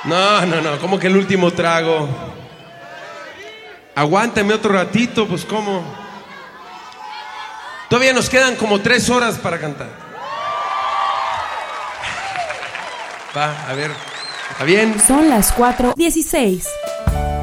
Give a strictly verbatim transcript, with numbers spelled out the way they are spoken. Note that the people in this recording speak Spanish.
No, no, no, ¿cómo que el último trago? Aguántame otro ratito, pues ¿cómo? Todavía nos quedan como tres horas para cantar. Va, a ver, ¿está bien? Son las cuatro dieciséis.